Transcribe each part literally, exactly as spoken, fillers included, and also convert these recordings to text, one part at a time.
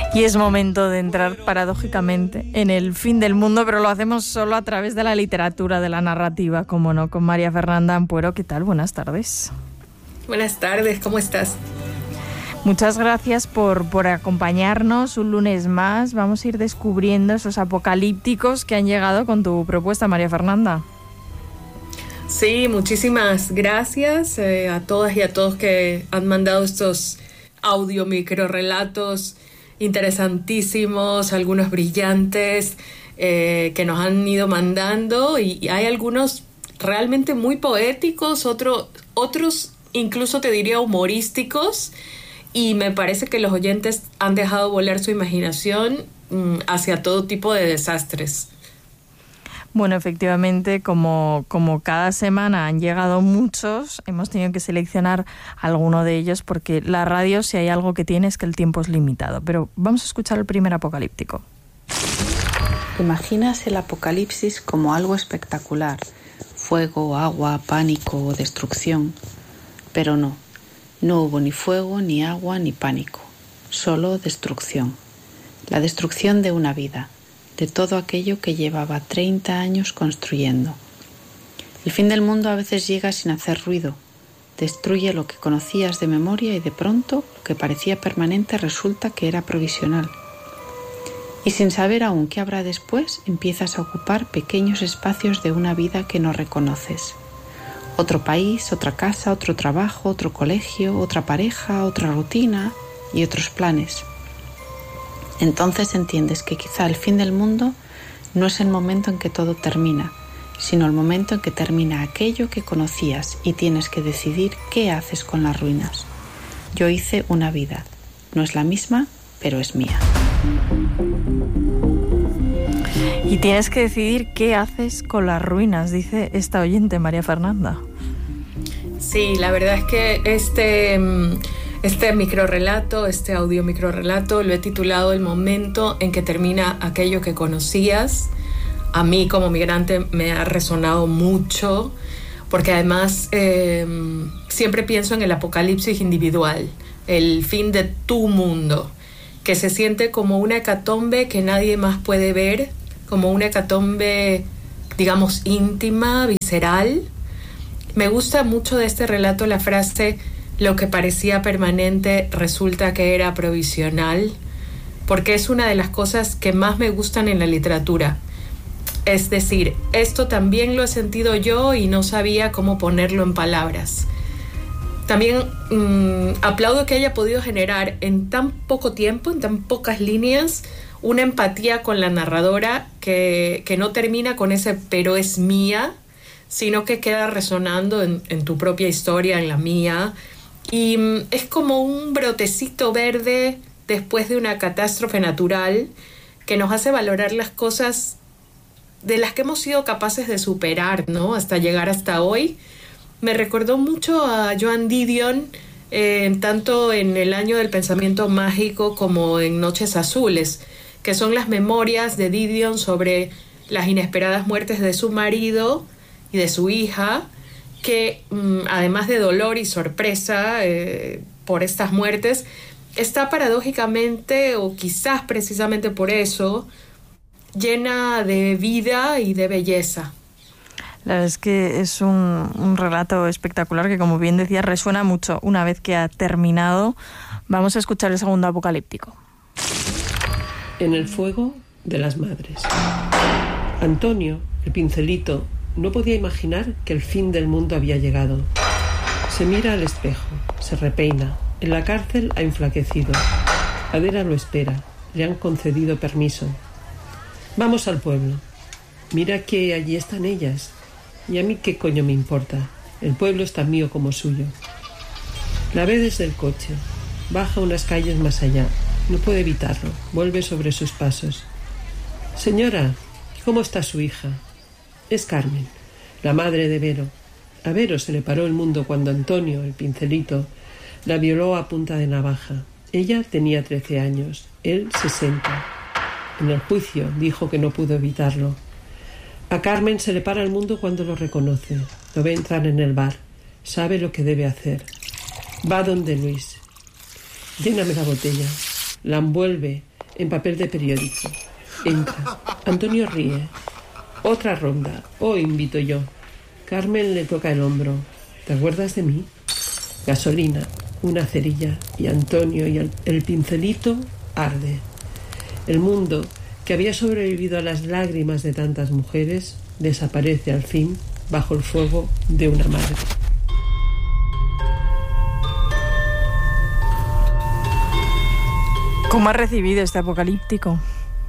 Y es momento de entrar paradójicamente en el fin del mundo, pero lo hacemos solo a través de la literatura, de la narrativa, como no, con María Fernanda Ampuero. ¿Qué tal? Buenas tardes. Buenas tardes, ¿cómo estás? Muchas gracias por, por acompañarnos un lunes más. Vamos a ir descubriendo esos apocalípticos que han llegado con tu propuesta, María Fernanda. Sí, muchísimas gracias eh, a todas y a todos que han mandado estos audio microrelatos interesantísimos, algunos brillantes eh, que nos han ido mandando, y, y hay algunos realmente muy poéticos, otro, otros incluso te diría humorísticos, y me parece que los oyentes han dejado volar su imaginación mm, hacia todo tipo de desastres. Bueno, efectivamente, como, como cada semana han llegado muchos, hemos tenido que seleccionar alguno de ellos porque la radio, si hay algo que tiene, es que el tiempo es limitado. Pero vamos a escuchar el primer apocalíptico. Imaginas el apocalipsis como algo espectacular, fuego, agua, pánico o destrucción. Pero no, no hubo ni fuego, ni agua, ni pánico, solo destrucción. La destrucción de una vida, de todo aquello que llevaba treinta años construyendo. El fin del mundo a veces llega sin hacer ruido, destruye lo que conocías de memoria y de pronto lo que parecía permanente resulta que era provisional. Y sin saber aún qué habrá después, empiezas a ocupar pequeños espacios de una vida que no reconoces. Otro país, otra casa, otro trabajo, otro colegio, otra pareja, otra rutina y otros planes. Entonces entiendes que quizá el fin del mundo no es el momento en que todo termina, sino el momento en que termina aquello que conocías y tienes que decidir qué haces con las ruinas. Yo hice una vida. No es la misma, pero es mía. Y tienes que decidir qué haces con las ruinas, dice esta oyente, María Fernanda. Sí, la verdad es que este... Este microrrelato, este audio microrrelato, lo he titulado El momento en que termina aquello que conocías. A mí como migrante me ha resonado mucho, porque además eh, siempre pienso en el apocalipsis individual, el fin de tu mundo, que se siente como una hecatombe que nadie más puede ver, como una hecatombe, digamos, íntima, visceral. Me gusta mucho de este relato la frase: lo que parecía permanente resulta que era provisional, porque es una de las cosas que más me gustan en la literatura. Es decir, esto también lo he sentido yo y no sabía cómo ponerlo en palabras. También mmm, aplaudo que haya podido generar en tan poco tiempo, en tan pocas líneas, una empatía con la narradora que, que no termina con ese pero es mía, sino que queda resonando en, en tu propia historia, en la mía. Y es como un brotecito verde después de una catástrofe natural que nos hace valorar las cosas de las que hemos sido capaces de superar, ¿no? Hasta llegar hasta hoy. Me recordó mucho a Joan Didion, eh, tanto en El año del pensamiento mágico como en Noches azules, que son las memorias de Didion sobre las inesperadas muertes de su marido y de su hija, que mmm, además de dolor y sorpresa eh, por estas muertes, está paradójicamente, o quizás precisamente por eso, llena de vida y de belleza. La verdad es que es un, un relato espectacular que, como bien decía, resuena mucho. Una vez que ha terminado, vamos a escuchar el segundo apocalíptico. En el fuego de las madres. Antonio, el pincelito, no podía imaginar que el fin del mundo había llegado. Se mira al espejo, se repeina. En la cárcel ha enflaquecido. Adela lo espera. Le han concedido permiso. Vamos al pueblo. Mira que allí están ellas. ¿Y a mí qué coño me importa? El pueblo es tan mío como suyo. La ve desde el coche. Baja unas calles más allá. No puede evitarlo. Vuelve sobre sus pasos. Señora, ¿cómo está su hija? Es Carmen, la madre de Vero. A Vero se le paró el mundo cuando Antonio, el pincelito, la violó a punta de navaja. Ella tenía trece años, él sesenta. En el juicio dijo que no pudo evitarlo. A Carmen se le para el mundo cuando lo reconoce. Lo ve entrar en el bar. Sabe lo que debe hacer. Va donde Luis. Lléname la botella. La envuelve, en papel de periódico. Entra. Antonio ríe. Otra ronda. Oh, invito yo. Carmen le toca el hombro. ¿Te acuerdas de mí? Gasolina, una cerilla y Antonio y el, el pincelito arde. El mundo, que había sobrevivido a las lágrimas de tantas mujeres, desaparece al fin bajo el fuego de una madre. ¿Cómo has recibido este apocalíptico?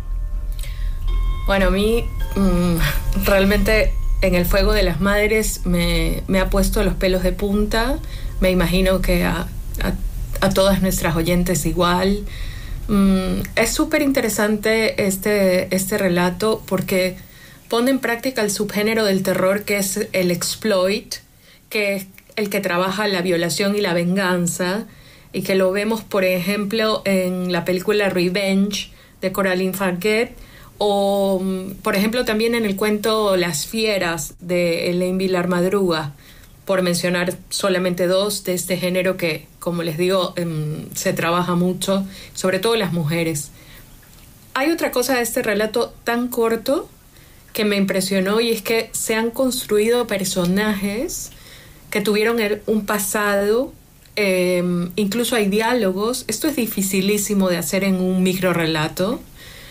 Bueno, a mí mmm, realmente en el fuego de las madres me, me ha puesto los pelos de punta. Me imagino que a, a, a todas nuestras oyentes igual. Mm, es súper interesante este, este relato porque pone en práctica el subgénero del terror que es el exploit, que es el que trabaja la violación y la venganza, y que lo vemos, por ejemplo, en la película Revenge de Coraline Farguet, o, por ejemplo, también en el cuento Las Fieras de Elaine Vilar Madruga, por mencionar solamente dos de este género que, como les digo, um, se trabaja mucho, sobre todo las mujeres. Hay otra cosa de este relato tan corto que me impresionó, y es que se han construido personajes que tuvieron un pasado, eh, incluso hay diálogos. Esto es dificilísimo de hacer en un microrelato,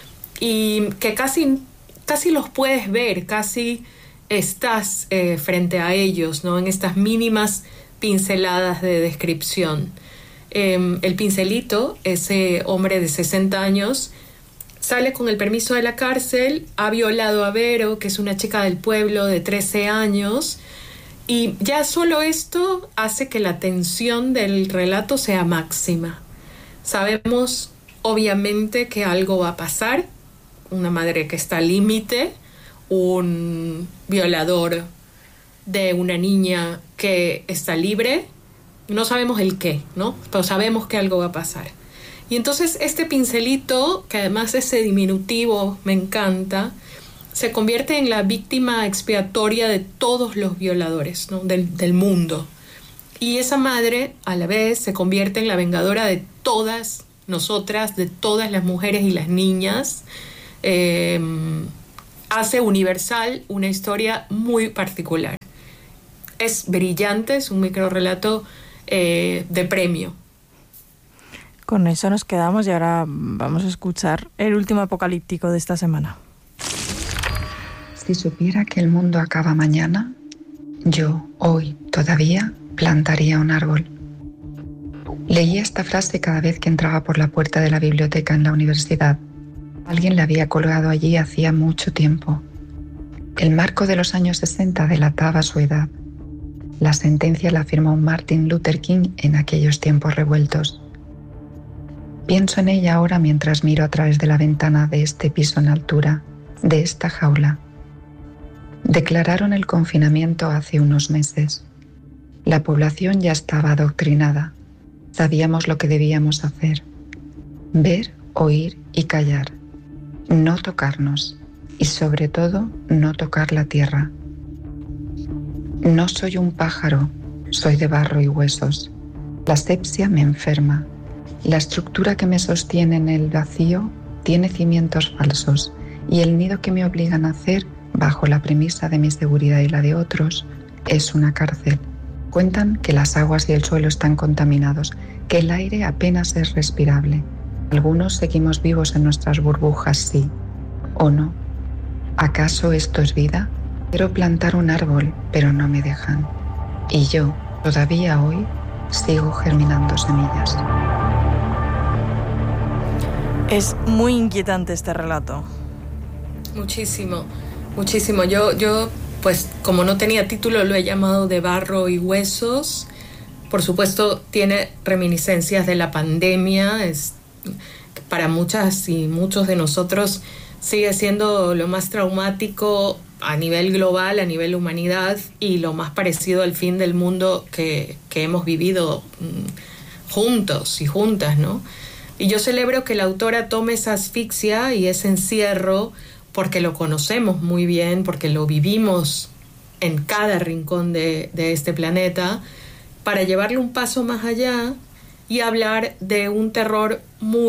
y que casi, casi los puedes ver, casi estás eh, frente a ellos, ¿no? En estas mínimas pinceladas de descripción. Eh, el pincelito, ese hombre de sesenta años, sale con el permiso de la cárcel, ha violado a Vero, que es una chica del pueblo de trece años, y ya solo esto hace que la tensión del relato sea máxima. Sabemos, obviamente, que algo va a pasar, una madre que está al límite, un violador de una niña que está libre, no sabemos el qué, ¿no? Pero sabemos que algo va a pasar. Y entonces este pincelito, que además ese diminutivo me encanta, se convierte en la víctima expiatoria de todos los violadores, ¿no? del, del mundo. Y esa madre, a la vez, se convierte en la vengadora de todas nosotras, de todas las mujeres y las niñas. Eh, hace universal una historia muy particular. Es brillante, es un microrelato eh, de premio. Con eso nos quedamos y ahora vamos a escuchar el último apocalíptico de esta semana. Si supiera que el mundo acaba mañana, yo, hoy, todavía, plantaría un árbol. Leía esta frase cada vez que entraba por la puerta de la biblioteca en la universidad. Alguien la había colgado allí hacía mucho tiempo. El marco de los años sesenta delataba su edad. La sentencia la firmó Martin Luther King en aquellos tiempos revueltos. Pienso en ella ahora mientras miro a través de la ventana de este piso en altura, de esta jaula. Declararon el confinamiento hace unos meses. La población ya estaba adoctrinada. Sabíamos lo que debíamos hacer: ver, oír y callar. No tocarnos y, sobre todo, no tocar la tierra. No soy un pájaro, soy de barro y huesos. La asepsia me enferma. La estructura que me sostiene en el vacío tiene cimientos falsos, y el nido que me obligan a hacer, bajo la premisa de mi seguridad y la de otros, es una cárcel. Cuentan que las aguas y el suelo están contaminados, que el aire apenas es respirable. Algunos seguimos vivos en nuestras burbujas, sí o no. ¿Acaso esto es vida? Quiero plantar un árbol, pero no me dejan. Y yo, todavía hoy, sigo germinando semillas. Es muy inquietante este relato. Muchísimo, muchísimo. Yo, yo, pues, como no tenía título, lo he llamado De barro y huesos. Por supuesto, tiene reminiscencias de la pandemia. Es, para muchas y muchos de nosotros sigue siendo lo más traumático a nivel global, a nivel humanidad, y lo más parecido al fin del mundo que, que hemos vivido mm, juntos y juntas, ¿no? Y yo celebro que la autora tome esa asfixia y ese encierro, porque lo conocemos muy bien, porque lo vivimos en cada rincón de, de este planeta, para llevarle un paso más allá y hablar de un terror muy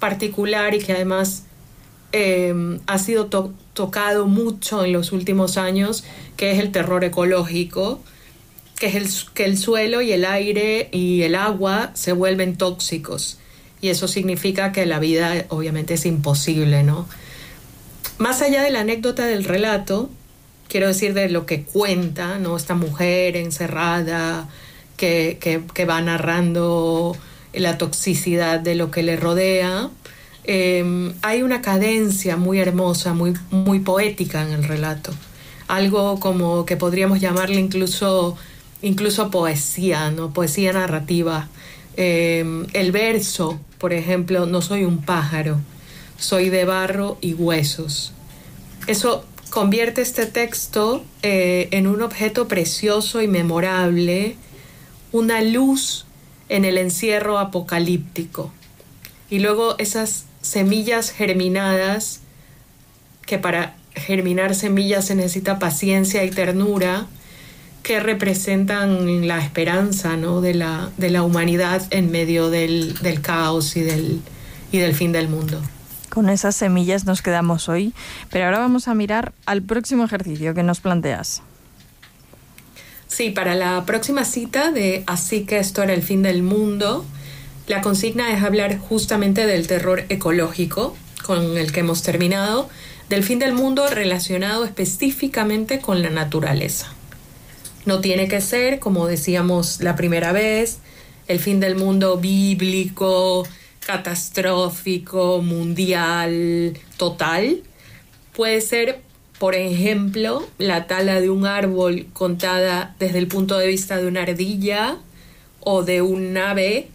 particular y que además eh, ha sido to- tocado mucho en los últimos años, que es el terror ecológico, que es el, que el suelo y el aire y el agua se vuelven tóxicos. Y eso significa que la vida obviamente es imposible, ¿no? Más allá de la anécdota del relato, quiero decir de lo que cuenta, ¿no? Esta mujer encerrada que, que, que va narrando la toxicidad de lo que le rodea. Eh, hay una cadencia muy hermosa, muy, muy poética en el relato. Algo como que podríamos llamarle incluso, incluso poesía, ¿no? Poesía narrativa. Eh, el verso, por ejemplo, no soy un pájaro, soy de barro y huesos. Eso convierte este texto eh, en un objeto precioso y memorable, una luz en el encierro apocalíptico. Y luego esas semillas germinadas, que para germinar semillas se necesita paciencia y ternura, que representan la esperanza, ¿no? de, la, de la humanidad en medio del, del caos y del, y del fin del mundo. Con esas semillas nos quedamos hoy, pero ahora vamos a mirar al próximo ejercicio que nos planteas. Sí, para la próxima cita de Así que esto era el fin del mundo, la consigna es hablar justamente del terror ecológico, con el que hemos terminado, del fin del mundo relacionado específicamente con la naturaleza. No tiene que ser, como decíamos la primera vez, el fin del mundo bíblico, catastrófico, mundial, total. Puede ser, por ejemplo, la tala de un árbol contada desde el punto de vista de una ardilla o de un ave,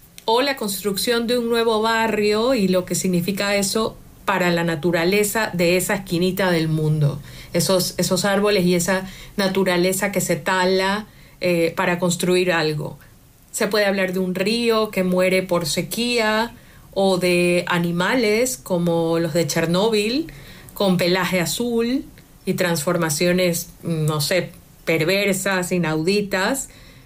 o la construcción de un nuevo barrio y lo que significa eso para la naturaleza de esa esquinita del mundo. Esos, esos árboles y esa naturaleza que se tala eh, para construir algo. Se puede hablar de un río que muere por sequía o de animales como los de Chernóbil con pelaje azul y transformaciones, no sé, perversas, inauditas.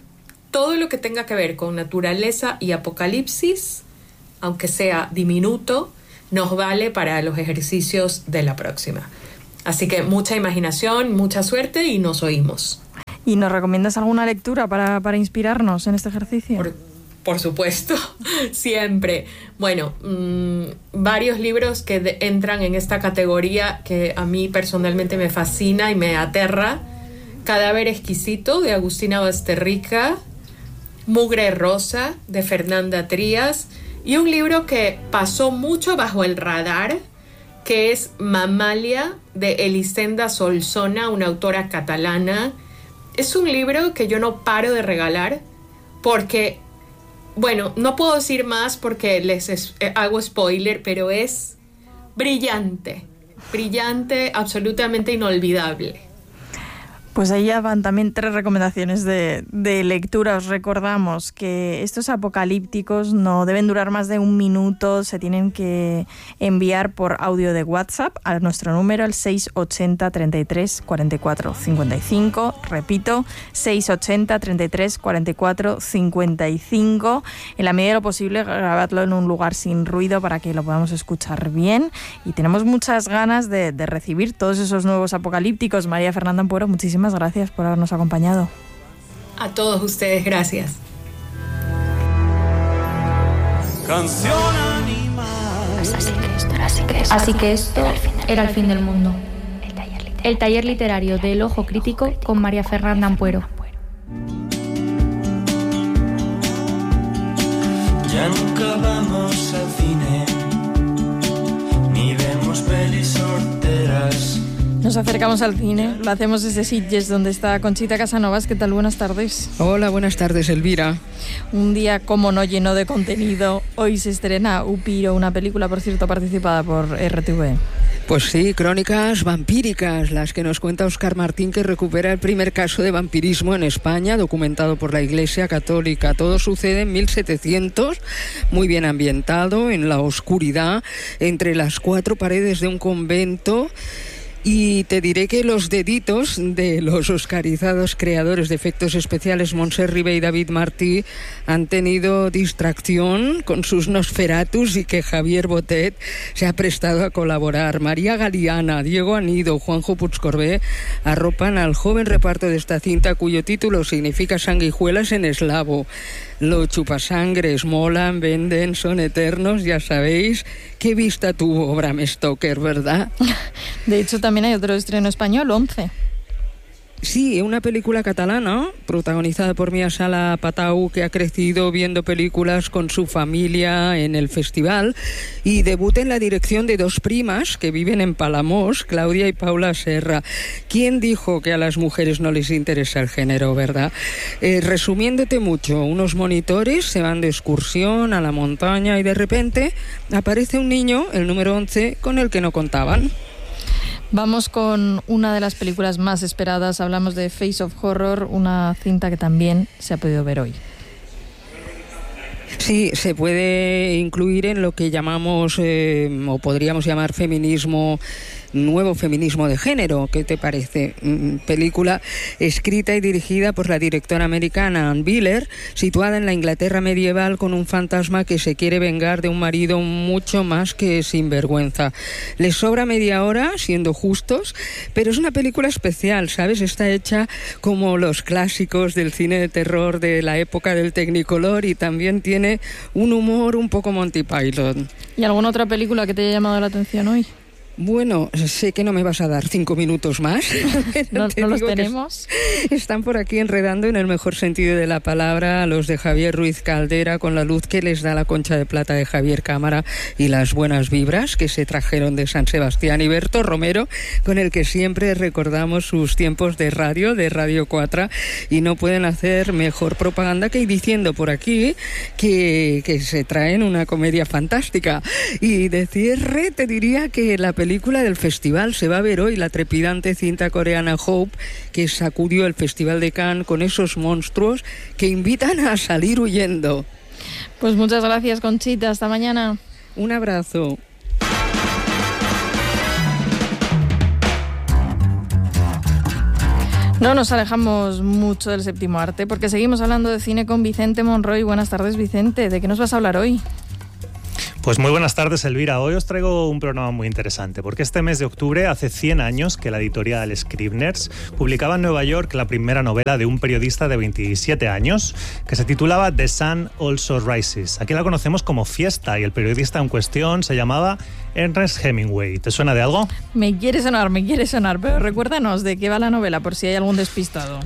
Todo lo que tenga que ver con naturaleza y apocalipsis, aunque sea diminuto, nos vale para los ejercicios de la próxima. Así que mucha imaginación, mucha suerte y nos oímos. ¿Y nos recomiendas alguna lectura para, para inspirarnos en este ejercicio? Por, por supuesto, siempre. Bueno, mmm, varios libros que de, entran en esta categoría que a mí personalmente me fascina y me aterra. Cadáver exquisito, de Agustina Basterrica. Mugre rosa, de Fernanda Trías. Y un libro que pasó mucho bajo el radar, que es Mamalia, de Elisenda Solsona, una autora catalana. Es un libro que yo no paro de regalar porque, bueno, no puedo decir más porque les es, eh, hago spoiler, pero es brillante, brillante, absolutamente inolvidable. Pues ahí ya van también tres recomendaciones de, de lectura. Os recordamos que estos apocalípticos no deben durar más de un minuto, se tienen que enviar por audio de WhatsApp a nuestro número, el seis ochenta, treinta y tres, cuarenta y cuatro, cincuenta y cinco. Repito, seis ochenta, treinta y tres, cuarenta y cuatro, cincuenta y cinco. En la medida de lo posible, grabadlo en un lugar sin ruido para que lo podamos escuchar bien. Y tenemos muchas ganas de, de recibir todos esos nuevos apocalípticos. María Fernanda Ampuero, muchísimas gracias por habernos acompañado. A todos ustedes, gracias. Canción animal. Así que esto, así que esto, así que esto era el fin del mundo. El taller literario, el taller literario del Ojo Crítico con María Fernanda Ampuero. Ya nunca vamos al cine, ni vemos pelis horteras. Nos acercamos al cine, lo hacemos desde Sitges, donde está Conchita Casanovas. ¿Qué tal? Buenas tardes. Hola, buenas tardes, Elvira. Un día, como no, lleno de contenido. Hoy se estrena Upiro, una película, por cierto, participada por R T V. Pues sí, crónicas vampíricas, las que nos cuenta Óscar Martín, que recupera el primer caso de vampirismo en España, documentado por la Iglesia Católica. Todo sucede en mil setecientos, muy bien ambientado, en la oscuridad, entre las cuatro paredes de un convento. Y te diré que los deditos de los oscarizados creadores de efectos especiales Montse Ribé y David Martí han tenido distracción con sus Nosferatus y que Javier Botet se ha prestado a colaborar. María Galiana, Diego Anido, Juanjo Puigcorbé arropan al joven reparto de esta cinta cuyo título significa sanguijuelas en eslavo. Los chupasangres molan, venden, son eternos, ya sabéis. Qué vista tuvo Bram Stoker, ¿verdad? De hecho, también hay otro estreno español, once. Sí, una película catalana protagonizada por Mia Sala Patau, que ha crecido viendo películas con su familia en el festival, y debuta en la dirección de dos primas que viven en Palamós, Claudia y Paula Serra. ¿Quién dijo que a las mujeres no les interesa el género, verdad? Eh, resumiéndote mucho, unos monitores se van de excursión a la montaña y de repente aparece un niño, el número once, con el que no contaban. Vamos con una de las películas más esperadas. Hablamos de Face of Horror, una cinta que también se ha podido ver hoy. Sí, se puede incluir en lo que llamamos, eh, o podríamos llamar feminismo, nuevo feminismo de género. ¿Qué te parece? Película escrita y dirigida por la directora americana Ann Biller, situada en la Inglaterra medieval con un fantasma que se quiere vengar de un marido mucho más que sinvergüenza. Le sobra media hora, siendo justos, pero es una película especial, ¿sabes? Está hecha como los clásicos del cine de terror de la época del Technicolor y también tiene un humor un poco Monty Python. ¿Y alguna otra película que te haya llamado la atención hoy? Bueno, sé que no me vas a dar cinco minutos más. No, no los tenemos. Están por aquí enredando en el mejor sentido de la palabra los de Javier Ruiz Caldera, con la luz que les da la Concha de Plata de Javier Cámara y las buenas vibras que se trajeron de San Sebastián, y Berto Romero, con el que siempre recordamos sus tiempos de radio, de Radio cuatro, y no pueden hacer mejor propaganda que ir diciendo por aquí que, que se traen una comedia fantástica. Y de cierre te diría que la película película del festival se va a ver hoy, la trepidante cinta coreana Hope, que sacudió el Festival de Cannes con esos monstruos que invitan a salir huyendo. Pues muchas gracias, Conchita, hasta mañana. Un abrazo. No nos alejamos mucho del séptimo arte porque seguimos hablando de cine con Vicente Monroy. Buenas tardes, Vicente. ¿De qué nos vas a hablar hoy? Pues muy buenas tardes, Elvira. Hoy os traigo un programa muy interesante, porque este mes de octubre, hace cien años, que la editorial Scribners publicaba en Nueva York la primera novela de un periodista de veintisiete años, que se titulaba The Sun Also Rises. Aquí la conocemos como Fiesta, y el periodista en cuestión se llamaba Ernest Hemingway. ¿Te suena de algo? Me quiere sonar, me quiere sonar, pero recuérdanos de qué va la novela, por si hay algún despistado.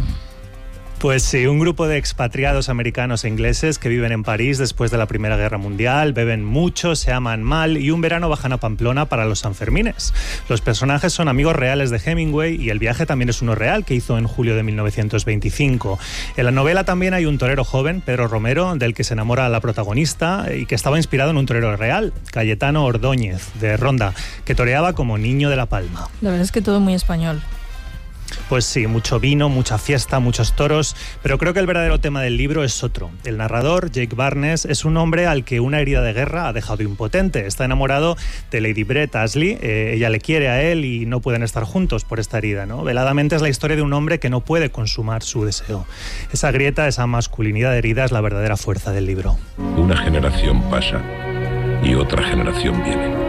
Pues sí, un grupo de expatriados americanos e ingleses que viven en París después de la Primera Guerra Mundial, beben mucho, se aman mal y un verano bajan a Pamplona para los Sanfermines. Los personajes son amigos reales de Hemingway y el viaje también es uno real que hizo en julio de mil novecientos veinticinco. En la novela también hay un torero joven, Pedro Romero, del que se enamora la protagonista y que estaba inspirado en un torero real, Cayetano Ordóñez, de Ronda, que toreaba como niño de La Palma. La verdad es que todo muy español. Pues sí, mucho vino, mucha fiesta, muchos toros, pero creo que el verdadero tema del libro es otro. El narrador, Jake Barnes, es un hombre al que una herida de guerra ha dejado impotente. Está enamorado de Lady Brett Ashley, eh, ella le quiere a él y no pueden estar juntos por esta herida, ¿no? Veladamente es la historia de un hombre que no puede consumar su deseo. Esa grieta, esa masculinidad herida es la verdadera fuerza del libro. Una generación pasa y otra generación viene.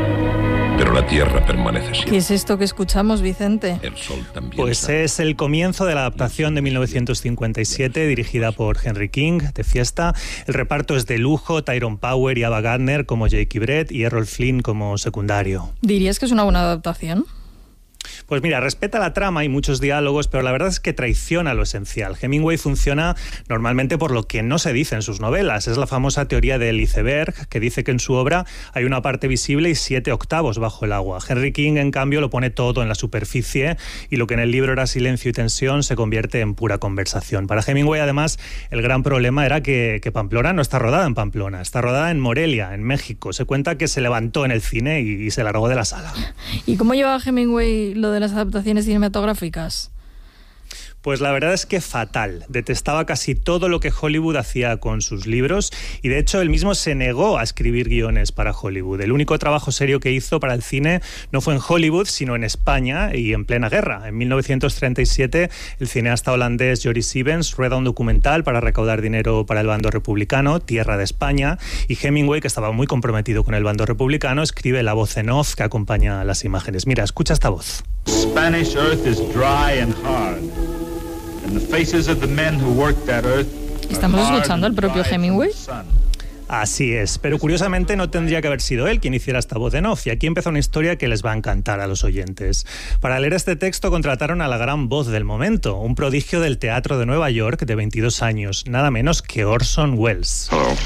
Pero la tierra permanece siempre. ¿Qué es esto que escuchamos, Vicente? El sol también. Pues sabe. Es el comienzo de la adaptación de mil novecientos cincuenta y siete dirigida por Henry King, de Fiesta. El reparto es de lujo, Tyrone Power y Ava Gardner como Jake y Brett y Errol Flynn como secundario. ¿Dirías que es una buena adaptación? Pues mira, respeta la trama y muchos diálogos, pero la verdad es que traiciona lo esencial. Hemingway funciona normalmente por lo que no se dice en sus novelas. Es la famosa teoría del iceberg, que dice que en su obra hay una parte visible y siete octavos bajo el agua. Henry King, en cambio, lo pone todo en la superficie y lo que en el libro era silencio y tensión se convierte en pura conversación. Para Hemingway, además, el gran problema era que, que Pamplona no está rodada en Pamplona, está rodada en Morelia, en México. Se cuenta que se levantó en el cine y, y se largó de la sala. ¿Y cómo lleva Hemingway lo de las adaptaciones cinematográficas? Pues la verdad es que fatal. Detestaba casi todo lo que Hollywood hacía con sus libros y de hecho él mismo se negó a escribir guiones para Hollywood. El único trabajo serio que hizo para el cine no fue en Hollywood, sino en España y en plena guerra. En mil novecientos treinta y siete el cineasta holandés Joris Ivens rueda un documental para recaudar dinero para el bando republicano, Tierra de España, y Hemingway, que estaba muy comprometido con el bando republicano, escribe la voz en off que acompaña las imágenes. Mira, escucha esta voz. Spanish earth is dry and hard. And the faces of the men who worked that earth. ¿Estamos escuchando al propio Hemingway? Así es, pero curiosamente no tendría que haber sido él quien hiciera esta voz en off, y aquí empieza una historia que les va a encantar a los oyentes. Para leer este texto contrataron a la gran voz del momento, un prodigio del teatro de Nueva York de veintidós años, nada menos que Orson Welles. Hello.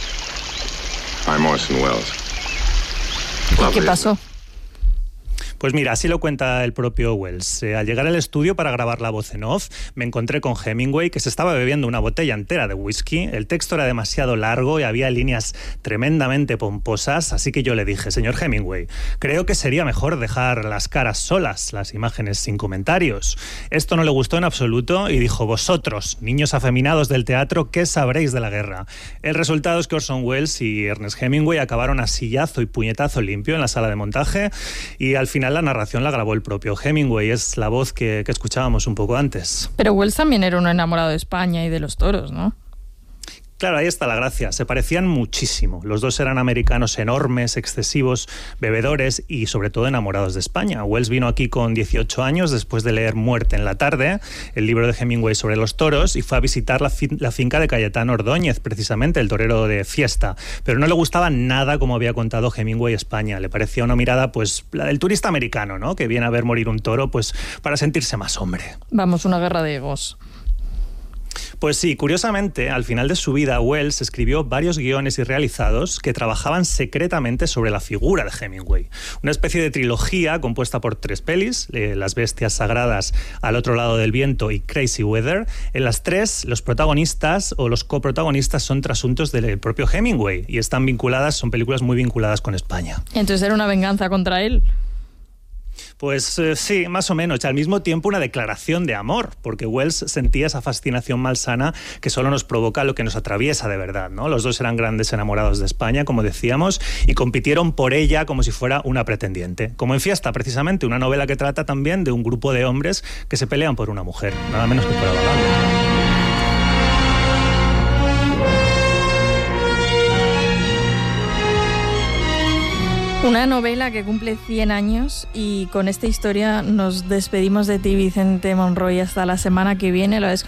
I'm Orson Welles. ¿Qué pasó? Pues mira, así lo cuenta el propio Welles. Eh, al llegar al estudio para grabar la voz en off, me encontré con Hemingway, que se estaba bebiendo una botella entera de whisky. El texto era demasiado largo y había líneas tremendamente pomposas, así que yo le dije: señor Hemingway, creo que sería mejor dejar las caras solas, las imágenes sin comentarios. Esto no le gustó en absoluto y dijo: vosotros, niños afeminados del teatro, ¿qué sabréis de la guerra? El resultado es que Orson Welles y Ernest Hemingway acabaron a sillazo y puñetazo limpio en la sala de montaje, y al final la narración la grabó el propio Hemingway, es la voz que, que escuchábamos un poco antes. Pero Welles también era un enamorado de España y de los toros, ¿no? Claro, ahí está la gracia. Se parecían muchísimo. Los dos eran americanos enormes, excesivos, bebedores y sobre todo enamorados de España. Welles vino aquí con dieciocho años después de leer Muerte en la tarde, el libro de Hemingway sobre los toros, y fue a visitar la, fin- la finca de Cayetano Ordóñez, precisamente el torero de Fiesta. Pero no le gustaba nada como había contado Hemingway España. Le parecía una mirada, pues, la del turista americano, ¿no? Que viene a ver morir un toro, pues, para sentirse más hombre. Vamos, una guerra de egos. Pues sí, curiosamente, al final de su vida, Welles escribió varios guiones irrealizados que trabajaban secretamente sobre la figura de Hemingway. Una especie de trilogía compuesta por tres pelis, eh, Las bestias sagradas, Al otro lado del viento y Crazy Weather. En las tres, los protagonistas o los coprotagonistas son trasuntos del propio Hemingway y están vinculadas, son películas muy vinculadas con España. Entonces era una venganza contra él. Pues eh, sí, más o menos. Al mismo tiempo una declaración de amor, porque Welles sentía esa fascinación malsana que solo nos provoca lo que nos atraviesa de verdad, ¿no? Los dos eran grandes enamorados de España, como decíamos, y compitieron por ella como si fuera una pretendiente. Como en Fiesta, precisamente, una novela que trata también de un grupo de hombres que se pelean por una mujer, nada menos que por la vagabunda. Una novela que cumple cien años y con esta historia nos despedimos de ti, Vicente Monroy, hasta la semana que viene. La verdad es que